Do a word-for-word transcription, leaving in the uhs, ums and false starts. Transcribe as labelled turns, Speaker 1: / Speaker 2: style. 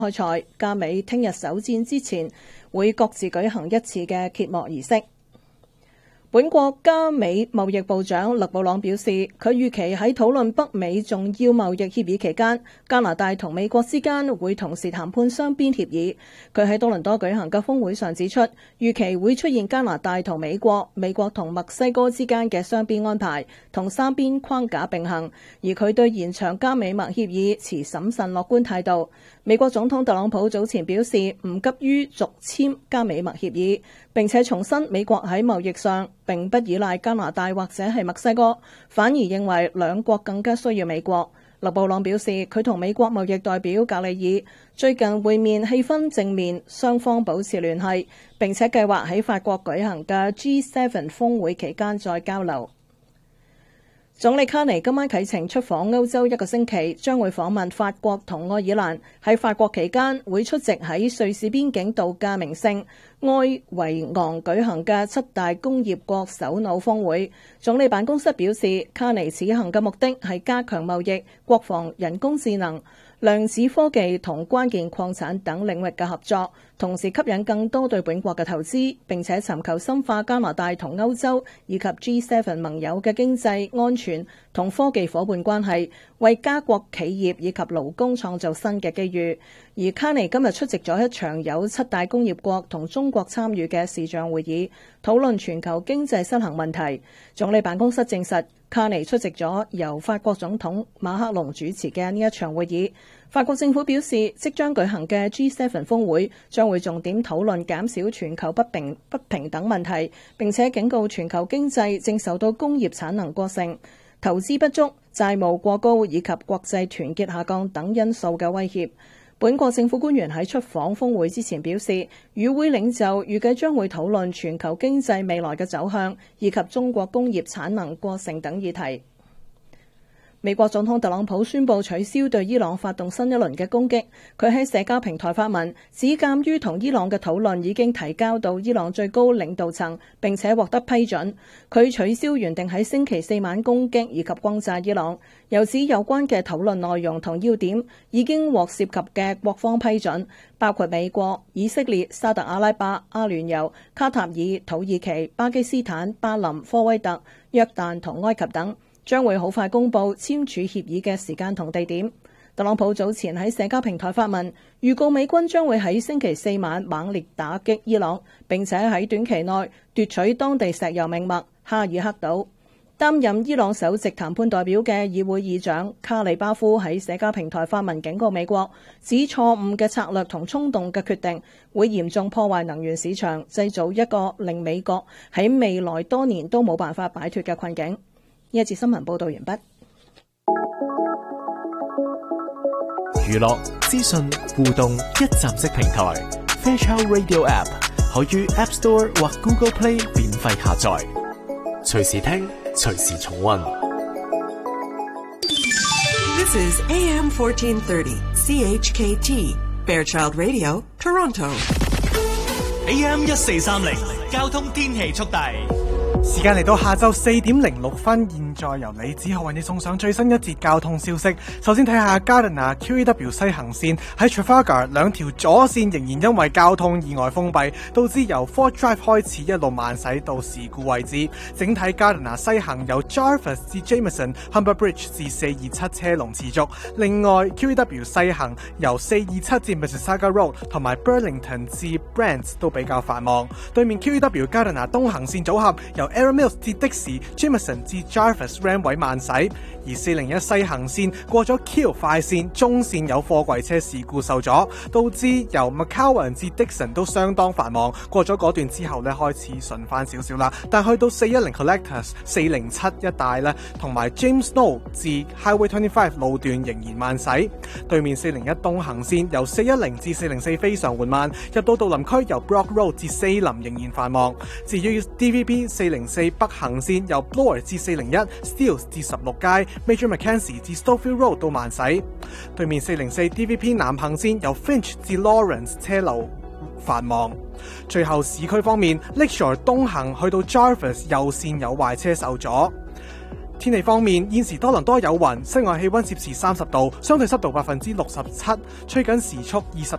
Speaker 1: 開賽，加美聽日首戰之前會各自舉行一次嘅揭幕儀式。本國加美貿易部長勒布朗表示，佢預期喺討論北美重要貿易協議期間，加拿大同美國之間會同時談判雙邊協議。佢喺多倫多舉行嘅峰會上指出，預期會出現加拿大同美國、美國同墨西哥之間嘅雙邊安排，同三邊框架並行。而佢對延長加美貿協議持審慎樂觀態度。美國總統特朗普早前表示唔急於續簽加美貿協議，並且重申美國喺貿易上並不依賴加拿大或者係墨西哥，反而認為兩國更加需要美國。勒布朗表示，佢同美國貿易代表格里爾最近會面氣氛正面，雙方保持聯繫，並且計劃喺法國舉行嘅 G 七 峰會期間再交流。總理卡尼今晚啟程出訪歐洲一個星期，將會訪問法國同愛爾蘭。喺法國期間，會出席喺瑞士邊境度假名勝埃維昂舉行嘅七大工業國首腦峰會。總理辦公室表示，卡尼此行嘅目的係加強貿易、國防、人工智能、量子科技同關鍵礦產等領域嘅合作，同時吸引更多對本國嘅投資，並且尋求深化加拿大同歐洲以及 G 七 盟友嘅經濟、安全同科技夥伴關係，為加國企業以及勞工創造新嘅機遇。而卡尼今日出席咗一場有七大工業國同中國參與嘅視像會議，討論全球經濟失衡問題。總理辦公室證實，卡尼出席咗由法國總統馬克龍主持嘅呢一場會議。法國政府表示，即將舉行嘅 G 七 峰會將會重點討論減少全球不平不平等問題，並且警告全球經濟正受到工業產能過剩、投資不足、債務過高以及國際團結下降等因素嘅威脅。本國政府官員喺出訪峰會之前表示，與會領袖預計將會討論全球經濟未來嘅走向，以及中國工業產能過剩等議題。美國總統特朗普宣布取消對伊朗發動新一輪嘅攻擊。佢喺社交平台發文，指鑑於同伊朗嘅討論已經提交到伊朗最高領導層，並且獲得批准，佢取消原定喺星期四晚攻擊以及轟炸伊朗。又指有關嘅討論內容同要點已經獲涉及嘅各方批准，包括美國、以色列、沙特阿拉伯、阿聯酋、卡塔爾、土耳其、巴基斯坦、巴林、科威特、約旦同埃及等。將會好快公布簽署協議嘅時間同地點。特朗普早前喺社交平台發文，預告美軍將會喺星期四晚猛烈打擊伊朗，並且喺短期內奪取當地石油命脈哈爾克島。擔任伊朗首席談判代表嘅議會議長卡里巴夫喺社交平台發文警告美國，指錯誤嘅策略同衝動嘅決定會嚴重破壞能源市場，製造一個令美國喺未來多年都冇辦法擺脫嘅困境。呢一節新聞報道完畢。
Speaker 2: 娛樂、資訊、互動一站式平台 Fairchild Radio App 可於 App Store 或 Google Play 免費下載，隨時聽，隨時重溫。
Speaker 3: This is A M fourteen thirty C H K T Fairchild Radio Toronto
Speaker 4: A M 一四三零交通天氣速遞。
Speaker 5: 時間嚟到下晝四點零六分，現在由李子浩為你送上最新一節交通消息。首先睇下 Gardiner Q E W 西行線喺 Trafalgar 兩條左線仍然因為交通意外封閉，導致由 Fort Drive 開始一路慢駛到事故位置。整體 Gardiner 西行由 Jarvis 至 Jameson、Humber Bridge 至四二七車龍持續。另外 Q E W 西行由四二七至 Mississauga Road 同埋 Burlington 至 Brant 都比較繁忙。對面 Q E W Gardiner 東行線組合由 Arrow Mills 至的士 Jameson 至 Jarvis Ram 位慢駛，而四零一西行線過咗 Keele 快線中線有貨櫃車事故受阻，導致由 McCowan 至 Dixon 都相當繁忙。過咗嗰段之後咧，開始順翻少少啦，但去到四一零 Collectors 四零七一帶咧，同埋 James Snow 至 Highway 二十五路段仍然慢駛。對面四零一東行線由四一零至四零四非常緩慢，入到杜林區由 Brock Road 至四林仍然繁忙。至於 D V B 四零四北行線由 Bloor 至四零一 Steeles 至十六街 Major Mackenzie 至 Stouffville Road 都慢駛。對面四零四 D V P 南行線由 Finch 至 Lawrence 車流繁忙。最後市區方面 Lakeshore 東行去到 Jarvis 右線有壞車受阻。 天氣方面，現時多倫多有雲，室外氣溫攝氏三十度，相對濕度百分之六十七，吹緊時速二十